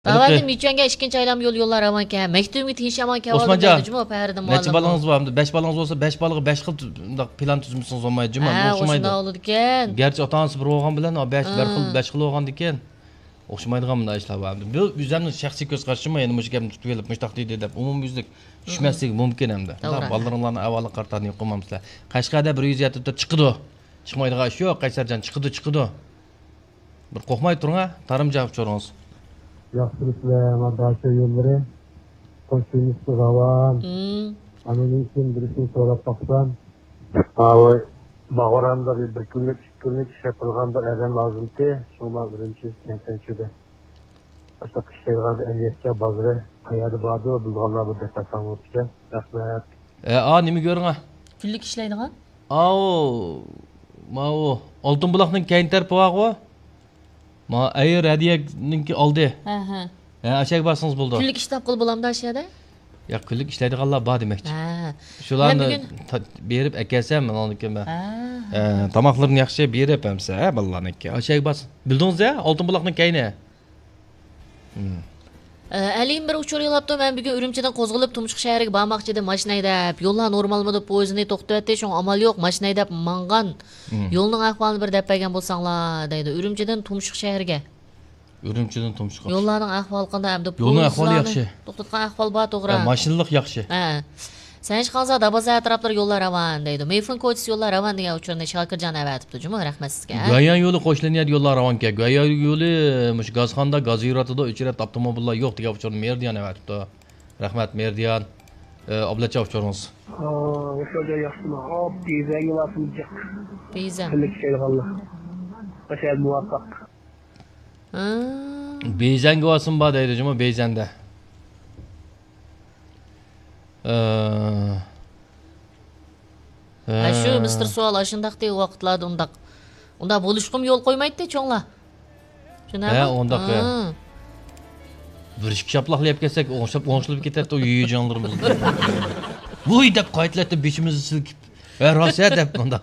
Davatni Michanga ikkinchi aylam yo'llar aman ka. Maktabga tinchaman ka oldim juma payarda muallim. Necha balangiz bormi? 5 balangiz bo'lsa 5 balaga 5 xil plan tuzmisiz olmaydi juma. O'xshamaydi. Ha, o'shunda ekan. Garchi ota-onasi bir o'g'an bilan 5 xil o'g'an ekan. O'xshamaydigan bunday ishlar bor. Bu o'zimning shaxsiy ko'z qarashim, endi mush gapni tutib kelib mush taqdid deb umumyuzlik tushmasligi mumkin hamda. Bolalarni avval qartani yo'qolmamizlar. Qashqarda 170 ta chiqdi. Chiqmaydigan ish yo'q, Qaysarjon chiqdi. Bir qo'rqmay turing, tarim javob so'raysiz. Yaxshiliklar, barcha yo'llari qo'shimiz ravan. Aning uchun birisini so'rab topsam,avoy bag'oramda bir kunlik ish qilgan bir odam lozimki, shundan birinchi kentenchida. Boshqa ishlaydigan eliyatga bozori qayerda bordi, bilganlar bu dafatan o'tgan. Rahmat. Nima ko'ring? Kunlik ishlaydigan? Mao Oltin buloqning keyin tarafi bor-ku. Ma ayir hadiyaninki oldi. Ha. Aşağı basınız buldu. Kunlik ishlab qilib bo'lamda aşağıda? Yo'q, kunlik ishlaydiganlar bor demakchi. Shularni berib akasam, men oniki men. Tamoqlarni yaxshi berib hamsa, bolalarniki. Aşağı basın. Bildingiz-a? Oltin buloqning keyini. Alim bir uchur yilabdi, men bugun Urumchidan qo'zg'alib Tumshuq shahriga bormoqchi edim, mashina haydab. Yo'llar normalmi deb poyezdni to'xtatdi, shun amal yo'q, mashina haydab mangan. Yo'lning ahvolini bir deb bergan bo'lsanglar, deydi. Urumchidan Tumshuq shahriga. Urumchidan Tumshuqqa. Yo'llarning ahvoli qanday? Hamda yo'lning ahvoli yaxshi. To'xtatgan ahvol bor, to'g'ri. Mashinalik yaxshi. Sen ish qilsa Dabaza atroflar yo'llar ravan deydi. Meyfin ko'chasi yo'llar ravan degan uchurni Shokirjon avatibdi. Juma rahmat sizga. Goyan yo'li qo'shiladigan yo'llar ravanka. Goyan yo'li mush gazxonda, gaziyratida uchrat avtomobillar yo'q degan uchurni Merdian avatibdi. Rahmat Merdian. Oblacha uchuringiz. O'shaga yaxshimi? Hop, tezak yo'lasim jiq. Tezak. Kunlik ishlaydiganlar. O'sha muvaffaq. Beyzanga olsin bor deydi juma Beyzanda. Shu Mr. Sual ashundaqdek vaqtlarda unda bo'lishqim yo'l qo'ymaydi cho'nglar. Shunaqmi? Undaq. Bir ikki shaplaqlayib kelsak, o'ng'ishilib ketadi, uyi jonlarimiz. Voy deb qaytlatib beshimizni silkib. Rosa deb unda.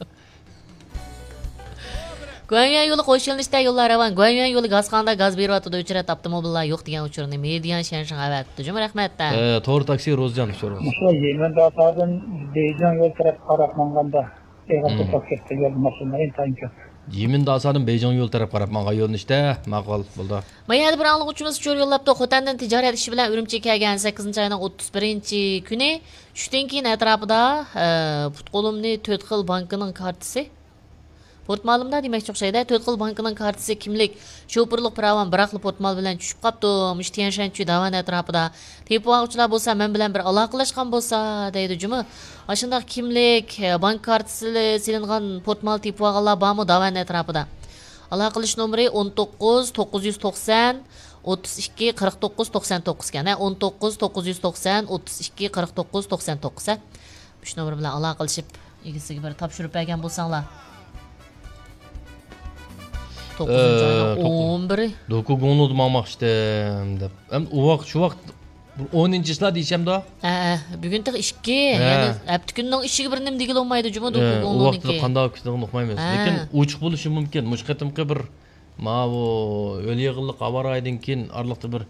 Go'yan yo'li qo'shilishda yo'llar ravan. Go'yan yo'li gazxonda gaz beryapti, uchrat avtomobillar yo'q degan uchurni Median shanshin avatdi. Juma rahmatda. To'g'ri taksi Rozjan uchurimiz. O'sha Yemendadan Beyjan yo'l taraf qarab manganda eg'atib ketdi yo'l mashinalar tanki. Yemendadan Beyjan yo'l taraf qarab mangan yo'linishda ma'qul bo'ldi. Mayada bir angliq uchimiz cho'r yo'llabdi. Xotandan tijorat ishi bilan Urumchiga kelgan 8-oyning 31-kuni tushdan keyin atrofida Putqo'limni 4 xil bankining kartasi portmalimda demakchi o'xshaydi. 4 xil bankining kartasi kimlik, sho'pirlik pravan biraqli portmal bilan tushib qopdi. Mushtiyan shanchi davan atrofida tepoqchilar bo'lsa, men bilan bir aloqalashgan bo'lsa, deydi juma. Ashundaq kimlik, bank kartasi silingan portmal tepoqlar bormi davan atrofida. Aloqalash nomeri 19 990 32 49 99 ekan. 19 990 32 49 99. Shu nomer bilan aloqalashib egasiga bir topshirib bergan bo'lsanglar. 9-11. Dokugunlu olmoqchidim deb. Ham u vaqt shu vaqt 10-yillar deyshimda. Bugun tig 2, ya'ni hafta kunning ishiga bir nim degil olmaydi juma dokugunlu. U vaqtda qanday o'qishni uqmaymiz. Lekin uchiq bo'lishi mumkin. Mushqatimga bir bu o'l yig'ilib qavaraydan keyin arliqda bir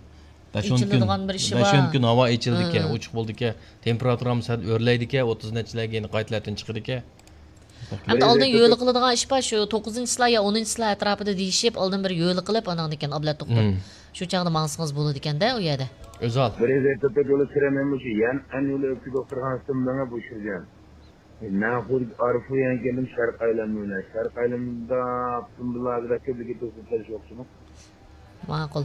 5 kun havo ichildi ekan, uchiq bo'ldi ekan, temperaturamiz o'rlaydi ekan, 30 nechalarga endi qaytalardan chiqdi ekan. Hamda oldin yo'l qiladigan ish bor, shu 9-yillar yo 10-yillar atrofida deyishib, oldin bir yo'l qilib, anan ekan oblat to'xtab. Shu chaqda maqsadingiz bo'ladi ekanda u yerda. O'zal. Bir yerda yo'l kirememiz, yan an yo'l o'tib o'tirganimda menga bu shirgan. Men xud arfu yan keldim Sharq aylanmada. Sharq aylanmada bunlarga ko'pligi to'xtatish yo'qmi? Ma'qul.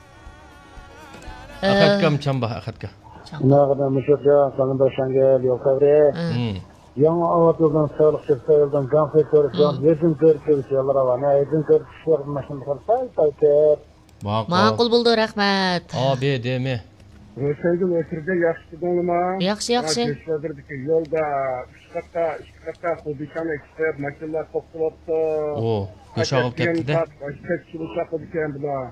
Axatkam chamba axatka. Naqda mushakka sanadashanga yo'l qabri. Yangi avtodan sağlık çıktığından gamfet görüşüyorum. Yedim görüşüyorlar ama yedim görüşüyorum. Maşını kalsaydı. Ma'qul bo'ldi, rahmat. Abi demi. Sevgili ötürde yaxşı donuma. Yaxshi. Geçirdik yolda işkatta xudişan ekster maşınlar to'xtalibdi. Qo'shag'ib ketdi-da. Boshqa kishi chaqirib ekan bular.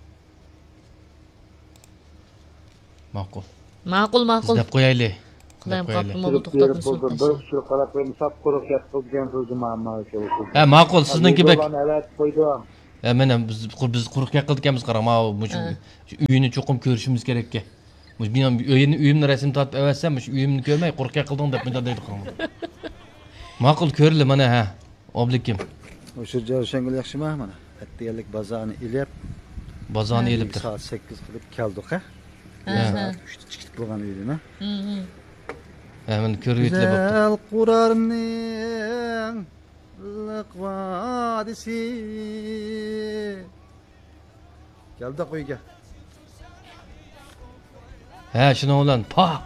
Ma'qul. Deb qo'yaylik. Qilayim qapni to'xtatib Bir kishi qarab qo'yib sap quruq yotib turgan so'zi ma'no. Ma'qul, sizniki bek. Mana biz quruqqa qildik qarama, shu uyini cho'qim ko'rishimiz kerak ekan. Men uyimni rasm tortib avatsam, shu uyimni ko'rmay quruqqa qilding deb menda deydi qarama. Ma'qul ko'rildi mana ha, oblikim. O'sha joyshangil yaxshimi mana? Attiyalik bozorni ilib, Bozorni elibdi. Soat 8 qilib keldik, ha? Soat 3 chiqib bo'lgan uydan, ha? Mana ko'rib yetlib bo'pti. Güzel Kur'an'ın ılık vadisi. Gel de koy gel. Ha, shuni bilan pah.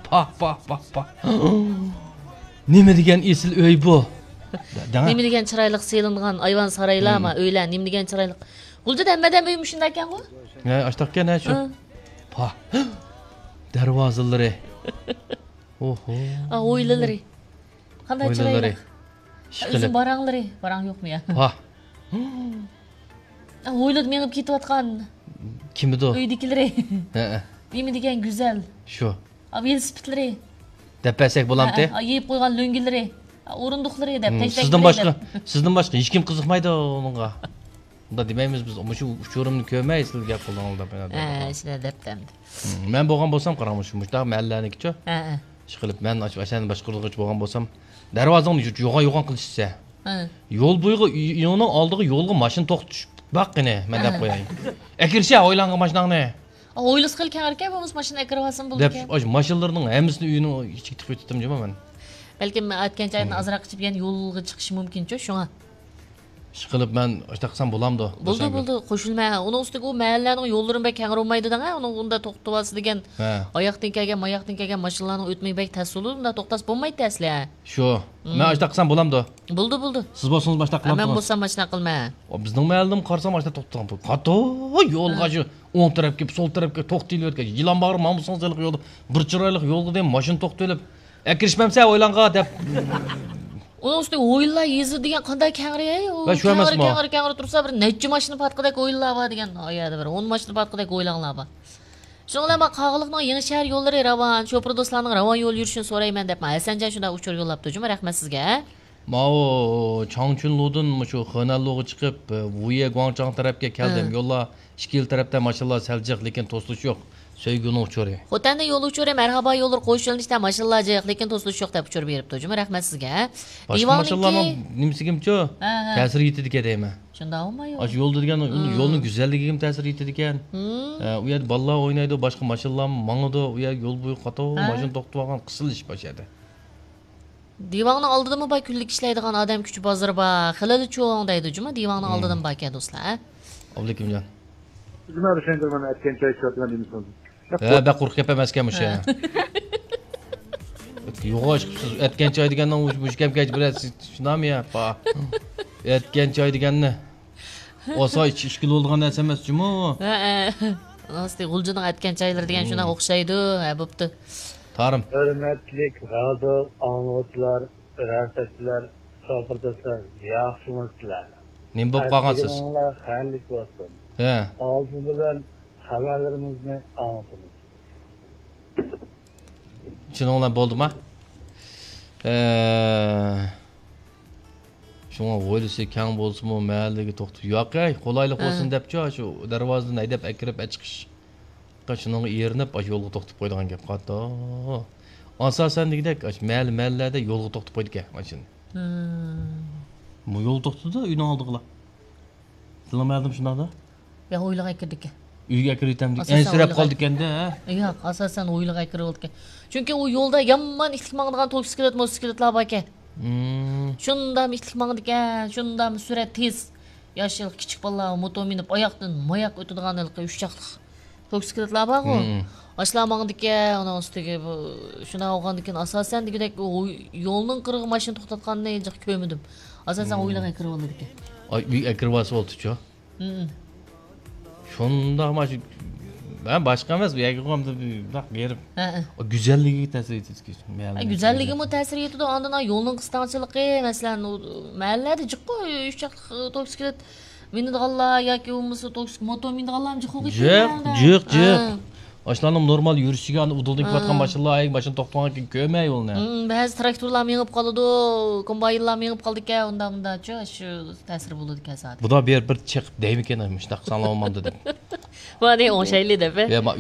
Nima degan esil uy bu? Nima degan chiroyli selingan ayvon saroylarmi, uylar, nima degan chiroyli. Gulja hammadan uyim shunday ekan-ku? Ha, ashtaqkan ha shu. Pah. Darvozalari. Oho. O'ylalari. Qanday chiroyli. Ishqilib. O'zim baranglari, barang yo'qmi ya? Pah. O'ylab menib ketayotgan. Kim edi o? Uydikilari. Ha. Nima degan go'zal. Shu. Velosipedlari. Depasak bo'lamdi? Yeyib qo'ygan lo'ngillari, o'rindiqlari deb tashlab. Sizdan boshqa hech kim qiziqmaydi unga. Unda demaymiz biz, shu uchurimni ko'rmay sizga gap qildim deb. Shunday debdamdi. Men bo'lgan bo'lsam qaramoq shu mushtaq mahallanikicha. Ha. Ishqilib men ashani boshqaruvchi bo'lgan bo'lsam, darvozani yo'g'on qilishsa. Yo'l bo'yiga yo'lning oldiga yo'lga mashina to'xtatib baqini men deb qo'yayim. Akirsha o'ylangan mashinangni. O'ylis qilgan ekan, bo'lmasa mashina kirvasin bo'ldi Deb, ekan. mashinlarning hammasini uyini ichib tiqib o'tdim jama men. Balkim aytgan joydan azroq ichib yana yo'lga chiqish mumkin-ku, shunga. Ishqilib men ashtaqsam bo'lamdi. Bo'ldi, qo'shilma. Uni ustiga u mahallaning yo'llarini bek keng bo'lmaydi-da, uni unda to'xtab olsa degan. Oyoqdan kelgan mashinalarning o'tmay bek tasuli unda to'xtas bo'lmaydi asli. Shu. Men ashtaqsam bo'lamdi. Bo'ldi. Siz bo'lsangiz boshqa qilamiz. Men bo'lsam mashina qilma. Bizning mahalladan qarsam mashina to'xtagan. Qato yo'lga shu o'ng tarafga, sol tarafga to'xtayib o'tgan. Yilon bag'ri Mamusonzalik yo'lda bir chiroyli yo'lga dem mashina to'xtatib, "Akirishmamsa o'ylanqa" deb. Uni ustiga o'yinlar yezi degan qanday kangri-ey? Va shu emasmi? Kangri tursa bir necha mashina patqidek o'yinlar bor degan oyada bir 10 mashina patqidek o'ylanlar bor. Shuningdek, men Qog'iliqning yangi shahar yo'llari ravon, Cho'pir do'stlarning ravon yo'l yurishini so'rayman deb Hasanjon shunday uchur yo'llabdi. Juma rahmat sizga. Mao Changchunludan shu Xonalluga chiqib, Vuye Guangchang tarafga keldim. Yo'llar ikki tarafdan mashinalar saljiq, lekin to'silish yo'q. Söygünün uçuruyor. Xotanda yo'l uçuruyor, merhaba yo'llar qo'shilishda mashinalar jiq, lekin to'silish yo'q deb uchirib beribdi. Juma rahmat sizga. Boshqa mashinalarning nimsigimchi ta'sir yetdi deyman. Shundaymi yo'q? Ash yo'lda degan yo'lning go'zalligiga ham ta'sir yetdi ekan. U yerda bolalar o'ynaydi, boshqa mashinalar mang'idi, u yer yo'l bo'yi qato mashina to'xtatib olgan qisilish boshladi. Divonning oldidami bor kunlik ishlaydigan odam kuchi bozori bor. Xilali cho'ng deydi Juma, divonning oldidan bor ekan do'stlar. Oblikimjon. Juma Rushangar mana aytgan choy ichayotgan deymiz. Ben qo'rqib emaskan o'sha. Yo'q, siz aytgan choy degandan mushkamga bilasiz, shundami ya? Aytgan choy deganni. Osa 2 kilo olgan narsa emas-ku. Asti G'uljining aytgan choylar degan shuna o'xshaydi, bo'pti. Tarim. Hurmatli radio angluvchilar, raislar, shogirdlar, yaxshimisizlar? Nima bo'lib qolgansiz? Xayrlik bo'lsin. He. Oldi bilan xabarlarimizni anlatamiz. Shuninglar bo'ldimi? Shunga o'ylasa kang bo'lsinmi, mahallaga to'xtab, yo'q-ay, qulaylik bo'lsin deb-chi, shu darvozadan haydab akirib chiqish. Qashning erinib, yo'lga to'xtab qo'ydigan gap qato. Asosan degidek, mahallada yo'lga to'xtab qo'ydik mashina. Bu yo'l to'xtadi, uyning oldiga. Tilamadim shundaqda. Ya o'ylaga kirdik. Uyga kiritam deb ensirab qoldik endi, ha? Yo'q, asosan o'ylaga kirib oldik. Chunki u yo'lda yomon itlik mangdigan to'ksiklet, mosikletlar bor ekan. Shundam itlik mangdi ekan, shundam surat tez. Yashil kichik bolalar moto minib oyoqdan moyoq o'tadigan uchchoqli to'ksikletlar bor-ku. Ashlar mangdi ekan, uni ustiga shuna olgandan asosan degidek yo'lning qirg'i mashina to'xtatganini jiq ko'rmadim. Asosan o'ylaga kirib oldik ekan. Ay, uyga kirib oldi-chi? Shunda ama ben başka emas, bu yerga qo'yamda baq berib. O go'zalligiga ta'sir etadi. Go'zalligi mu ta'sir etadi, ondan yo'lning qisqanchiligi, masalan, mahallada jiqqa uchchoqli to'ksiklet mindiganlar yoki bo'lmasa to'ksik moto mindiganlar jiq. Aşılarning normal yurishiga udildan kelayotgan mashinalar ay mashina to'xtagan keyin ko'rmay yo'lni. Ba'zi traktorlar minib qoladi, kombaynlar minib qoldi ekan, unda-bundachi shu ta'sir bo'ladi ekan zot. Bu da bir chiqib deymikan, shunday sanalmamdi deb. Bu ne o'shayli deb. Ya